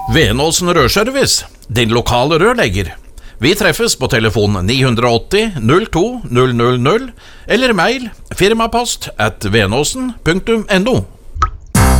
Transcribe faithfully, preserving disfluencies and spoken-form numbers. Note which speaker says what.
Speaker 1: Venåsen Rørservice, din lokale rørlegger. Vi treffes på telefon ni åtti null to null null null eller mail firmapost at venåsen punktum no.